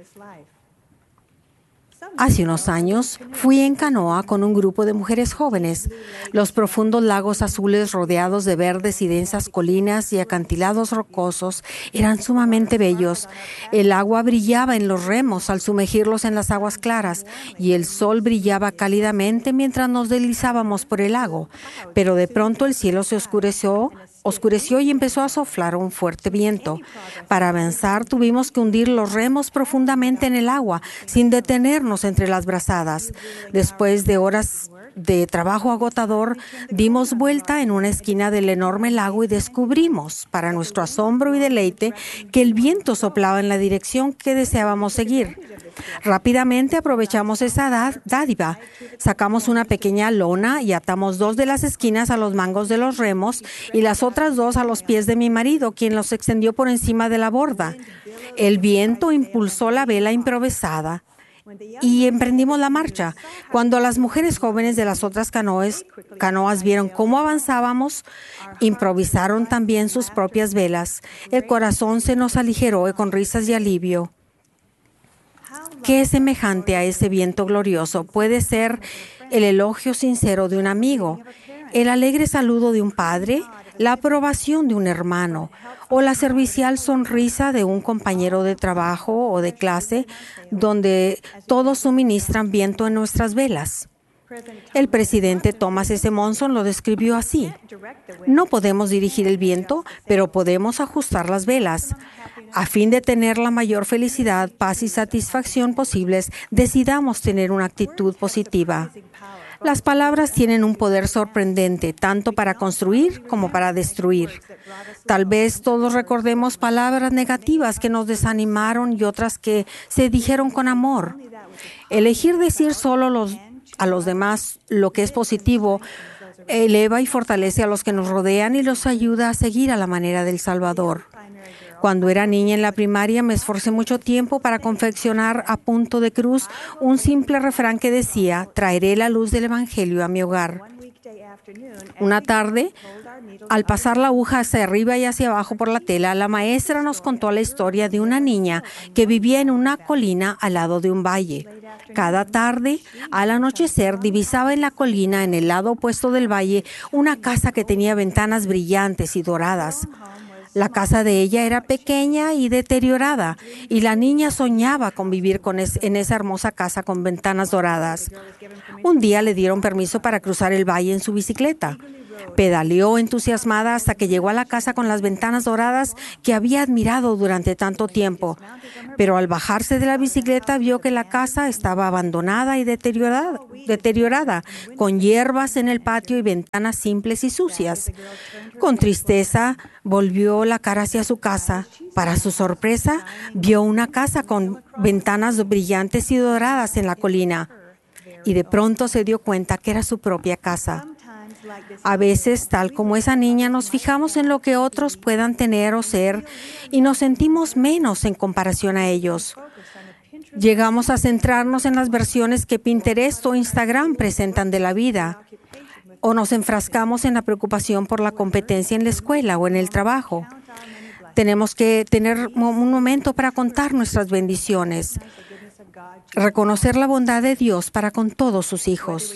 Speaker 5: Hace unos años fui en canoa con un grupo de mujeres jóvenes. Los profundos lagos azules rodeados de verdes y densas colinas y acantilados rocosos eran sumamente bellos. El agua brillaba en los remos al sumergirlos en las aguas claras y el sol brillaba cálidamente mientras nos deslizábamos por el lago. Pero de pronto el cielo se oscureció Oscureció y empezó a soplar un fuerte viento. Para avanzar tuvimos que hundir los remos profundamente en el agua, sin detenernos entre las brazadas. Después de horas de trabajo agotador, dimos vuelta en una esquina del enorme lago y descubrimos, para nuestro asombro y deleite, que el viento soplaba en la dirección que deseábamos seguir. Rápidamente aprovechamos esa dádiva. Sacamos una pequeña lona y atamos dos de las esquinas a los mangos de los remos y las otras dos a los pies de mi marido, quien los extendió por encima de la borda. El viento impulsó la vela improvisada y emprendimos la marcha. Cuando las mujeres jóvenes de las otras canoas, canoas vieron cómo avanzábamos, improvisaron también sus propias velas. El corazón se nos aligeró con risas y alivio. ¿Qué es semejante a ese viento glorioso? Puede ser el elogio sincero de un amigo, el alegre saludo de un padre, la aprobación de un hermano o la servicial sonrisa de un compañero de trabajo o de clase, donde todos suministran viento en nuestras velas. El presidente Thomas S. Monson lo describió así: no podemos dirigir el viento, pero podemos ajustar las velas. A fin de tener la mayor felicidad, paz y satisfacción posibles, decidamos tener una actitud positiva. Las palabras tienen un poder sorprendente, tanto para construir como para destruir. Tal vez todos recordemos palabras negativas que nos desanimaron y otras que se dijeron con amor. Elegir decir solo los, a los demás lo que es positivo eleva y fortalece a los que nos rodean y los ayuda a seguir a la manera del Salvador. Cuando era niña en la primaria me esforcé mucho tiempo para confeccionar a punto de cruz un simple refrán que decía: traeré la luz del Evangelio a mi hogar. Una tarde, al pasar la aguja hacia arriba y hacia abajo por la tela, la maestra nos contó la historia de una niña que vivía en una colina al lado de un valle. Cada tarde, al anochecer, divisaba en la colina, en el lado opuesto del valle, una casa que tenía ventanas brillantes y doradas. La casa de ella era pequeña y deteriorada, y la niña soñaba con vivir con es, en esa hermosa casa con ventanas doradas. Un día le dieron permiso para cruzar el valle en su bicicleta. Pedaleó entusiasmada hasta que llegó a la casa con las ventanas doradas que había admirado durante tanto tiempo. Pero al bajarse de la bicicleta vio que la casa estaba abandonada y deteriorada, deteriorada, con hierbas en el patio y ventanas simples y sucias. Con tristeza volvió la cara hacia su casa. Para su sorpresa, vio una casa con ventanas brillantes y doradas en la colina. Y de pronto se dio cuenta que era su propia casa. A veces, tal como esa niña, nos fijamos en lo que otros puedan tener o ser y nos sentimos menos en comparación a ellos. Llegamos a centrarnos en las versiones que Pinterest o Instagram presentan de la vida, o nos enfrascamos en la preocupación por la competencia en la escuela o en el trabajo. Tenemos que tener un momento para contar nuestras bendiciones, reconocer la bondad de Dios para con todos sus hijos.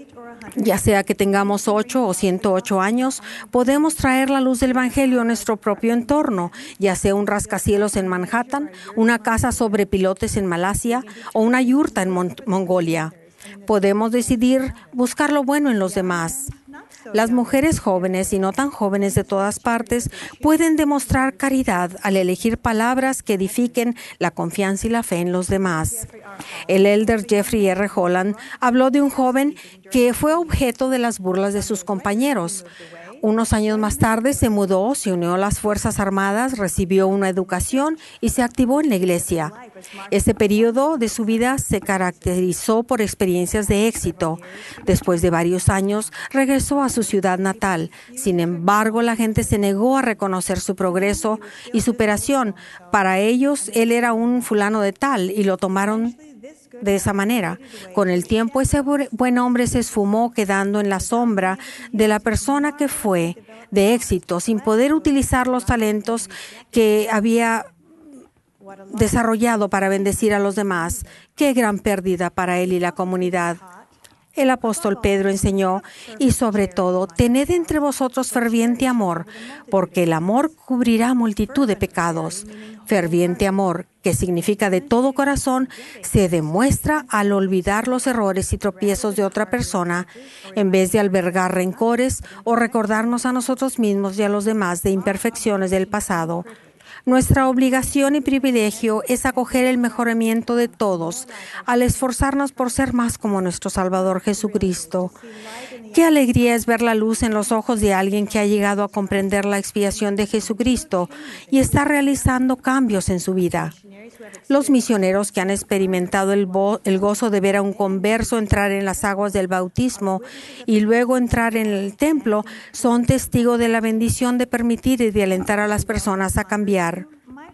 Speaker 5: Ya sea que tengamos ocho o ciento ocho años, podemos traer la luz del Evangelio a nuestro propio entorno, ya sea un rascacielos en Manhattan, una casa sobre pilotes en Malasia o una yurta en Mon- Mongolia. Podemos decidir buscar lo bueno en los demás. Las mujeres jóvenes y no tan jóvenes de todas partes pueden demostrar caridad al elegir palabras que edifiquen la confianza y la fe en los demás. El elder Jeffrey R. Holland habló de un joven que fue objeto de las burlas de sus compañeros. Unos años más tarde se mudó, se unió a las Fuerzas Armadas, recibió una educación y se activó en la iglesia. Ese periodo de su vida se caracterizó por experiencias de éxito. Después de varios años, regresó a su ciudad natal. Sin embargo, la gente se negó a reconocer su progreso y superación. Para ellos, él era un fulano de tal y lo tomaron de esa manera. Con el tiempo, ese buen hombre se esfumó, quedando en la sombra de la persona que fue de éxito, sin poder utilizar los talentos que había desarrollado para bendecir a los demás. Qué gran pérdida para él y la comunidad. El apóstol Pedro enseñó, y sobre todo, tened entre vosotros ferviente amor, porque el amor cubrirá multitud de pecados. Ferviente amor, que significa de todo corazón, se demuestra al olvidar los errores y tropiezos de otra persona, en vez de albergar rencores o recordarnos a nosotros mismos y a los demás de imperfecciones del pasado. Nuestra obligación y privilegio es acoger el mejoramiento de todos al esforzarnos por ser más como nuestro Salvador Jesucristo. Qué alegría es ver la luz en los ojos de alguien que ha llegado a comprender la expiación de Jesucristo y está realizando cambios en su vida. Los misioneros que han experimentado el, bo- el gozo de ver a un converso entrar en las aguas del bautismo y luego entrar en el templo son testigos de la bendición de permitir y de alentar a las personas a cambiar.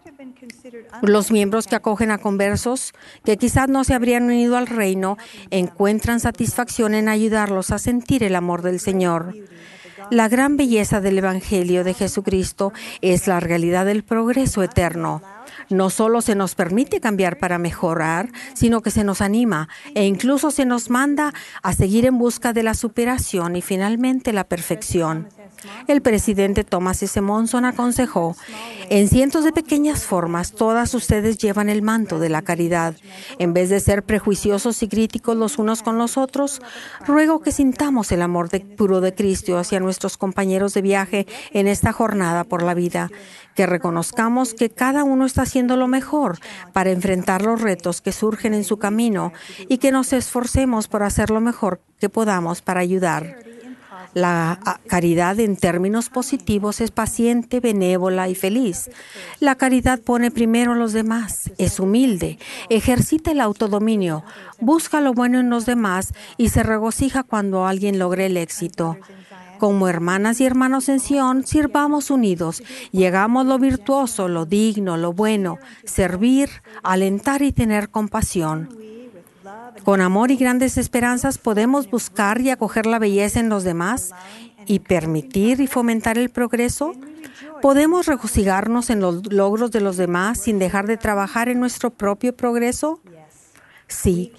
Speaker 5: Los miembros que acogen a conversos que quizás no se habrían unido al reino encuentran satisfacción en ayudarlos a sentir el amor del Señor. La gran belleza del Evangelio de Jesucristo es la realidad del progreso eterno. No solo se nos permite cambiar para mejorar, sino que se nos anima e incluso se nos manda a seguir en busca de la superación y finalmente la perfección. El presidente Thomas S. Monson aconsejó, en cientos de pequeñas formas, todas ustedes llevan el manto de la caridad. En vez de ser prejuiciosos y críticos los unos con los otros, ruego que sintamos el amor de, puro de Cristo hacia nuestros compañeros de viaje en esta jornada por la vida. Que reconozcamos que cada uno está haciendo lo mejor para enfrentar los retos que surgen en su camino y que nos esforcemos por hacer lo mejor que podamos para ayudar. La caridad en términos positivos es paciente, benévola y feliz. La caridad pone primero a los demás, es humilde, ejercita el autodominio, busca lo bueno en los demás y se regocija cuando alguien logre el éxito. Como hermanas y hermanos en Sion, sirvamos unidos y hagamos lo virtuoso, lo digno, lo bueno, servir, alentar y tener compasión. Con amor y grandes esperanzas podemos buscar y acoger la belleza en los demás y permitir y fomentar el progreso. ¿Podemos regocijarnos en los logros de los demás sin dejar de trabajar en nuestro propio progreso? Sí,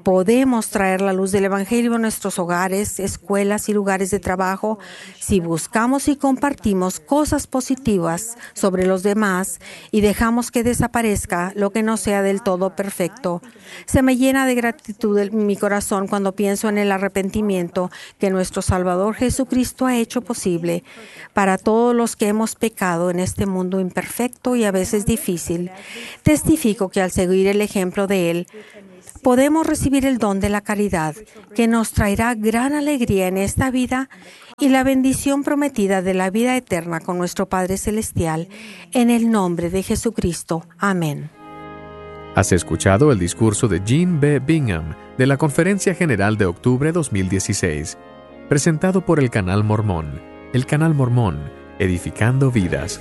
Speaker 5: podemos traer la luz del Evangelio a nuestros hogares, escuelas y lugares de trabajo si buscamos y compartimos cosas positivas sobre los demás y dejamos que desaparezca lo que no sea del todo perfecto. Se me llena de gratitud en mi corazón cuando pienso en el arrepentimiento que nuestro Salvador Jesucristo ha hecho posible para todos los que hemos pecado en este mundo imperfecto y a veces difícil. Testifico que al seguir el ejemplo de Él, podemos recibir el don de la caridad, que nos traerá gran alegría en esta vida y la bendición prometida de la vida eterna con nuestro Padre Celestial, en el nombre de Jesucristo. Amén.
Speaker 2: Has escuchado el discurso de Gene B. Bingham de la Conferencia General de Octubre dos mil dieciséis, presentado por el Canal Mormón. El Canal Mormón, edificando vidas.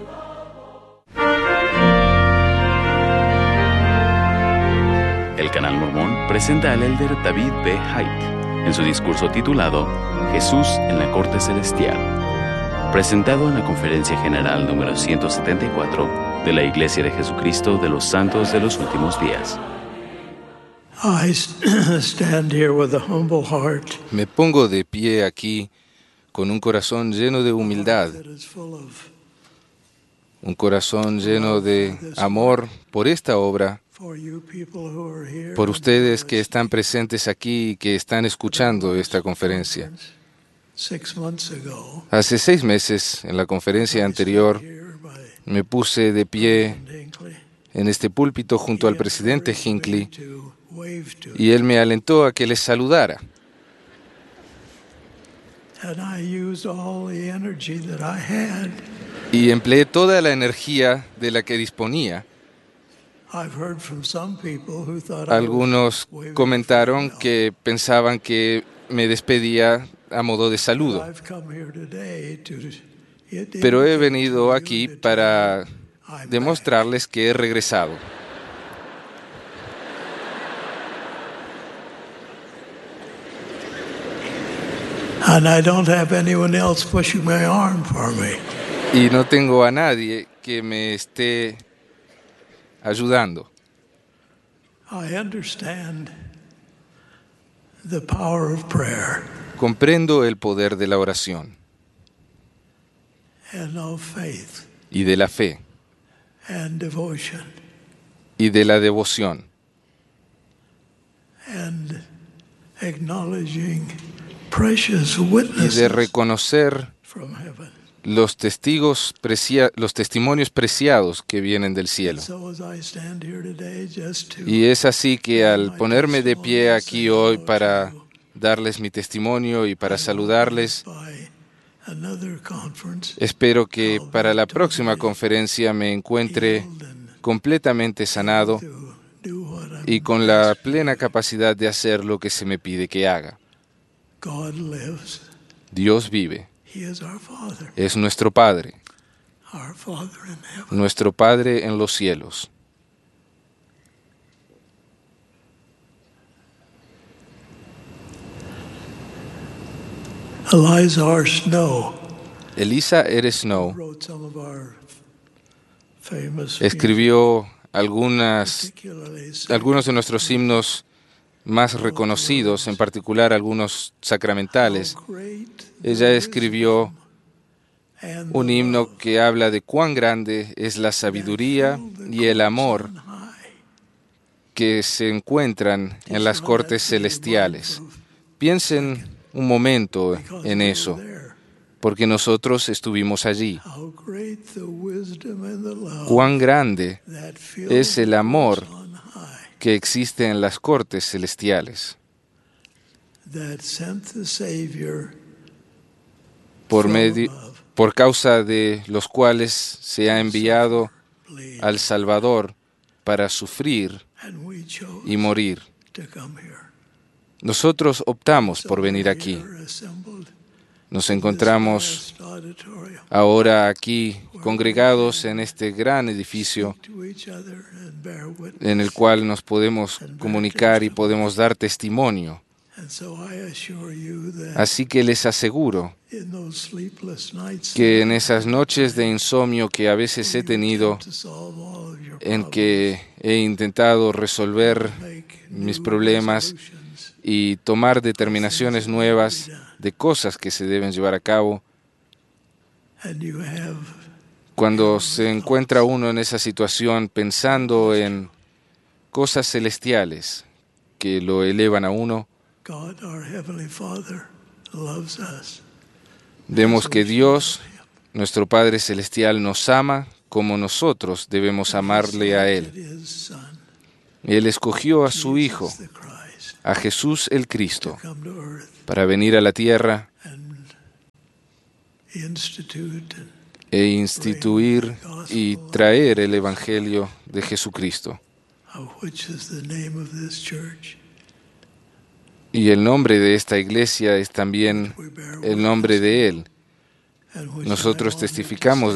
Speaker 6: El Canal Mormón presenta al elder David B. Hite en su discurso titulado Jesús en la Corte Celestial, presentado en la Conferencia General número ciento setenta y cuatro de la Iglesia de Jesucristo de los Santos de los Últimos Días.
Speaker 7: Me pongo de pie aquí con un corazón lleno de humildad, un corazón lleno de amor por esta obra, por ustedes que están presentes aquí y que están escuchando esta conferencia. Hace seis meses, en la conferencia anterior, me puse de pie en este púlpito junto al presidente Hinckley y él me alentó a que les saludara. Y empleé toda la energía de la que disponía. Algunos comentaron que pensaban que me despedía a modo de saludo. Pero he venido aquí para demostrarles que he regresado. Y no tengo a nadie que me esté ayudando. Comprendo el poder de la oración y de la fe y de la devoción y de reconocer los testigos precia- los testimonios preciados que vienen del cielo. Y es así que al ponerme de pie aquí hoy para darles mi testimonio y para saludarles, espero que para la próxima conferencia me encuentre completamente sanado y con la plena capacidad de hacer lo que se me pide que haga. Dios vive. Es nuestro Padre, nuestro Padre en los cielos.
Speaker 8: Eliza R. Snow
Speaker 7: Eliza R. Snow escribió algunas, algunos de nuestros himnos más reconocidos, en particular algunos sacramentales. Ella escribió un himno que habla de cuán grande es la sabiduría y el amor que se encuentran en las cortes celestiales. Piensen un momento en eso, porque nosotros estuvimos allí. Cuán grande es el amor que existe en las cortes celestiales, por medio, por causa de los cuales se ha enviado al Salvador para sufrir y morir. Nosotros optamos por venir aquí. Nos encontramos ahora aquí congregados en este gran edificio en el cual nos podemos comunicar y podemos dar testimonio. Así que les aseguro que en esas noches de insomnio que a veces he tenido en que he intentado resolver mis problemas y tomar determinaciones nuevas de cosas que se deben llevar a cabo. Cuando se encuentra uno en esa situación pensando en cosas celestiales que lo elevan a uno, vemos que Dios, nuestro Padre Celestial, nos ama como nosotros debemos amarle a Él. Él escogió a su Hijo, a Jesús el Cristo, para venir a la tierra e instituir y traer el Evangelio de Jesucristo. Y el nombre de esta iglesia es también el nombre de Él. Nosotros testificamos